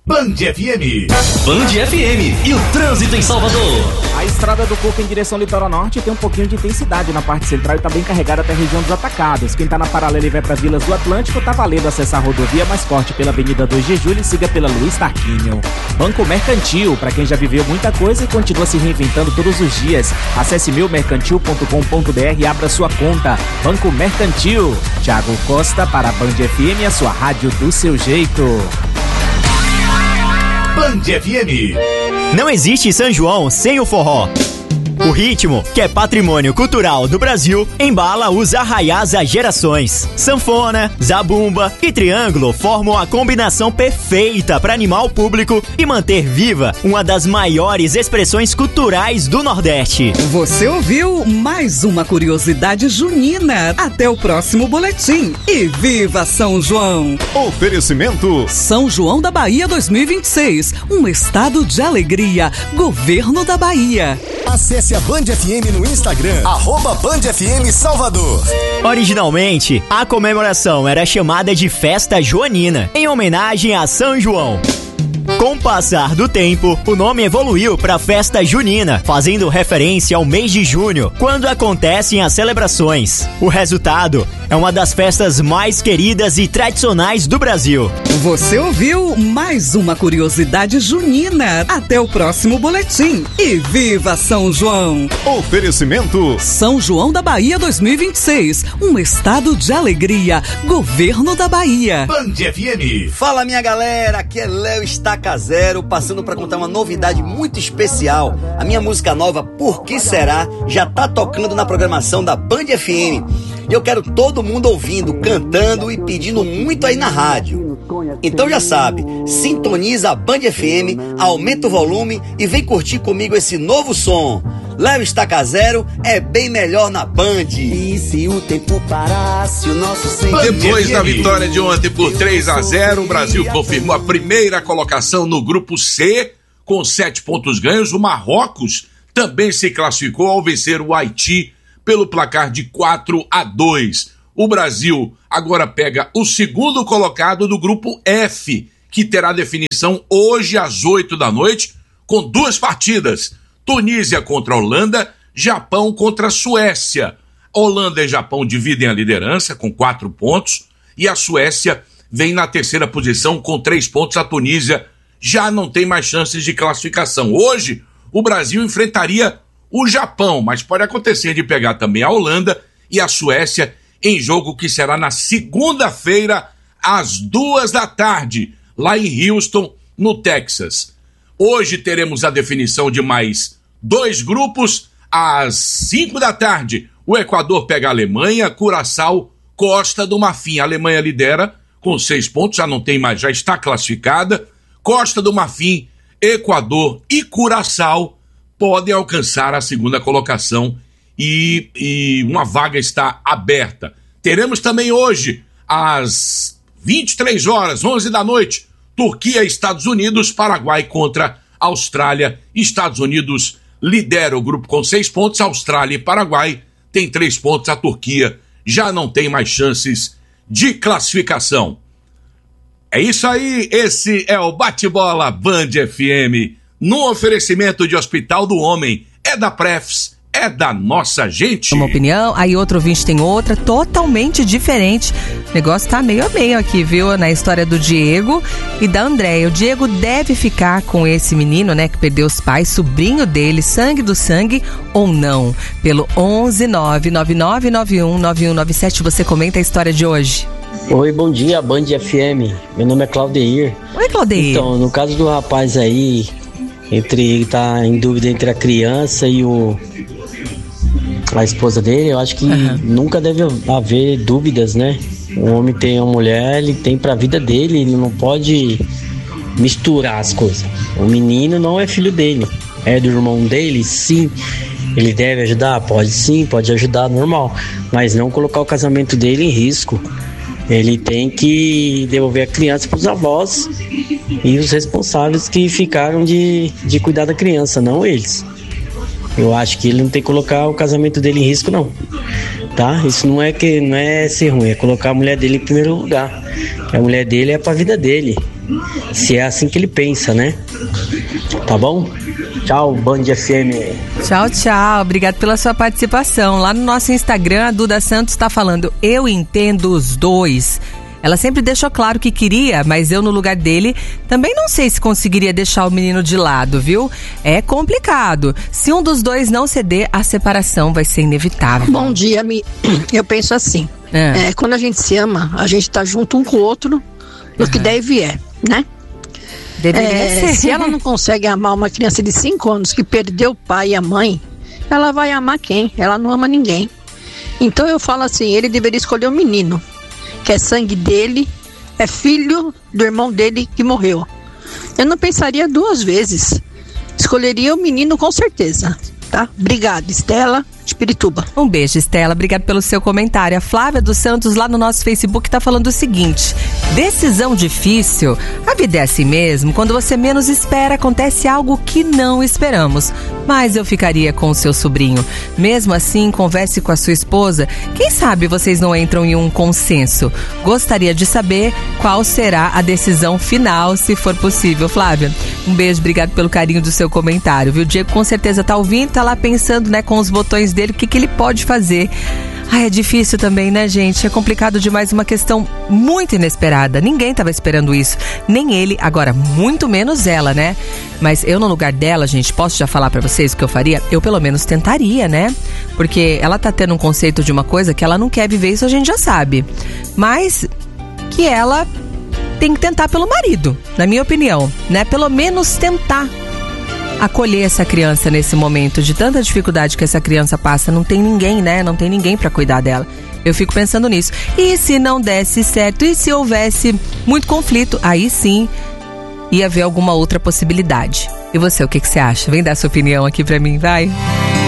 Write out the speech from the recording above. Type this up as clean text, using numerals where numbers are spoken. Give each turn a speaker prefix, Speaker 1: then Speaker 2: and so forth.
Speaker 1: Band FM.
Speaker 2: Band FM e o trânsito em Salvador.
Speaker 3: A estrada do Coco em direção ao litoral norte tem um pouquinho de intensidade na parte central e tá bem carregada até a região dos Atacados. Quem tá na paralela e vai para Vilas do Atlântico, tá valendo acessar a rodovia mais forte pela Avenida 2 de Julho e siga pela Luiz Tarquínio. Banco Mercantil, para quem já viveu muita coisa e continua se reinventando todos os dias. Acesse meumercantil.com.br e abra sua conta. Banco Mercantil. Thiago Costa para a Band FM, a sua rádio do seu jeito.
Speaker 1: Band FM.
Speaker 4: Não existe São João sem o forró. O ritmo, que é patrimônio cultural do Brasil, embala os arraiás das gerações. Sanfona, zabumba e triângulo formam a combinação perfeita para animar o público e manter viva uma das maiores expressões culturais do Nordeste.
Speaker 5: Você ouviu mais uma curiosidade junina. Até o próximo boletim. E viva São João!
Speaker 6: Oferecimento
Speaker 5: São João da Bahia 2026. Um estado de alegria. Governo da Bahia.
Speaker 6: Acesse a Band FM no Instagram, @BandFM Salvador.
Speaker 4: Originalmente, a comemoração era chamada de Festa Joanina, em homenagem a São João. Com o passar do tempo, o nome evoluiu para Festa Junina, fazendo referência ao mês de junho, quando acontecem as celebrações. O resultado é uma das festas mais queridas e tradicionais do Brasil.
Speaker 5: Você ouviu mais uma curiosidade junina. Até o próximo boletim. E viva São João!
Speaker 6: Oferecimento
Speaker 5: São João da Bahia 2026. Um estado de alegria. Governo da Bahia.
Speaker 1: Band FM.
Speaker 7: Fala, minha galera, aqui é Léo Estaca Zero, passando para contar uma novidade muito especial. A minha música nova, Por Que Será, já tá tocando na programação da Band FM. E eu quero todo mundo ouvindo, cantando e pedindo muito aí na rádio. Então já sabe, sintoniza a Band FM, aumenta o volume e vem curtir comigo esse novo som. Léo Estaca Zero é bem melhor na Band.
Speaker 8: E se o tempo parasse, o nosso
Speaker 9: Depois da vitória de ontem por 3-0, o Brasil confirmou a primeira colocação no grupo C, com 7 pontos ganhos. O Marrocos também se classificou ao vencer o Haiti pelo placar de 4-2. O Brasil agora pega o segundo colocado do grupo F, que terá definição hoje às 8 da noite, com 2 partidas. Tunísia contra a Holanda, Japão contra a Suécia. Holanda e Japão dividem a liderança com 4 pontos e a Suécia vem na terceira posição com 3 pontos. A Tunísia já não tem mais chances de classificação. Hoje, o Brasil enfrentaria o Japão, mas pode acontecer de pegar também a Holanda e a Suécia em jogo que será na segunda-feira às 2 da tarde, lá em Houston, no Texas. Hoje teremos a definição de mais 2 grupos. Às 5 da tarde, o Equador pega a Alemanha, Curaçao, Costa do Marfim. A Alemanha lidera com 6 pontos, já não tem mais, já está classificada. Costa do Marfim, Equador e Curaçao podem alcançar a segunda colocação e uma vaga está aberta. Teremos também hoje, às 23 horas, 11 da noite, Turquia e Estados Unidos, Paraguai contra Austrália. Estados Unidos lidera o grupo com 6 pontos, Austrália e Paraguai têm 3 pontos, a Turquia já não tem mais chances de classificação. É isso aí, esse é o Bate-Bola Band FM, no oferecimento de Hospital do Homem, é da Prefs, é da nossa gente.
Speaker 10: Uma opinião, aí outro ouvinte tem outra, totalmente diferente. O negócio tá meio a meio aqui, viu? Na história do Diego e da Andréia. O Diego deve ficar com esse menino, né, que perdeu os pais, sobrinho dele, sangue do sangue ou não? Pelo 11999919197, você comenta a história de hoje.
Speaker 11: Oi, bom dia, Band FM. Meu nome é Claudeir.
Speaker 10: Oi, Claudeir.
Speaker 11: Então, no caso do rapaz aí, tá em dúvida entre a criança e a esposa dele, eu acho que nunca deve haver dúvidas, né? O homem tem uma mulher, ele tem pra vida dele, ele não pode misturar as coisas. O menino não é filho dele, é do irmão dele, sim. Ele deve ajudar? Pode sim, pode ajudar, normal. Mas não colocar o casamento dele em risco. Ele tem que devolver a criança para os avós e os responsáveis que ficaram de cuidar da criança, não eles. Eu acho que ele não tem que colocar o casamento dele em risco, não. Tá? Isso não é ser ruim, é colocar a mulher dele em primeiro lugar. A mulher dele é para a vida dele. se é assim que ele pensa, né? Tá bom? Tchau, Band FM.
Speaker 10: Tchau, tchau. Obrigado pela sua participação. Lá no nosso Instagram, a Duda Santos está falando: eu entendo os dois. Ela sempre deixou claro que queria, mas eu, no lugar dele, também não sei se conseguiria deixar o menino de lado, viu? É complicado. Se um dos dois não ceder, a separação vai ser inevitável.
Speaker 12: Bom dia, eu penso assim. Quando a gente se ama, a gente tá junto um com o outro no que der e vier, né?
Speaker 10: Deveria ser.
Speaker 12: Se ela não consegue amar uma criança de 5 anos que perdeu o pai e a mãe, ela vai amar quem? Ela não ama ninguém. Então eu falo assim, ele deveria escolher o menino, que é sangue dele, é filho do irmão dele que morreu. Eu não pensaria 2 vezes. Escolheria o menino com certeza, tá? Obrigada, Estela de Pirituba.
Speaker 10: Um beijo, Estela. Obrigada pelo seu comentário. A Flávia dos Santos, lá no nosso Facebook, tá falando o seguinte: decisão difícil. A vida é assim mesmo. Quando você menos espera, acontece algo que não esperamos. Mas eu ficaria com o seu sobrinho. Mesmo assim, converse com a sua esposa. Quem sabe vocês não entram em um consenso. Gostaria de saber qual será a decisão final, se for possível. Flávia, um beijo. Obrigado pelo carinho do seu comentário, viu? O Diego com certeza tá ouvindo, tá lá pensando, né, com os botões dele, o que ele pode fazer. É difícil também, né, gente? É complicado demais, uma questão muito inesperada. Ninguém estava esperando isso, nem ele, agora muito menos ela, né? Mas eu, no lugar dela, gente, posso já falar pra vocês o que eu faria? Eu pelo menos tentaria, né? Porque ela tá tendo um conceito de uma coisa que ela não quer viver, isso a gente já sabe. Mas que ela tem que tentar pelo marido, na minha opinião, né? Pelo menos tentar acolher essa criança nesse momento de tanta dificuldade que essa criança passa. Não tem ninguém, né? Não tem ninguém pra cuidar dela. Eu fico pensando nisso. E se não desse certo, e se houvesse muito conflito, aí sim ia haver alguma outra possibilidade. E você, o que você acha? Vem dar sua opinião aqui pra mim, vai.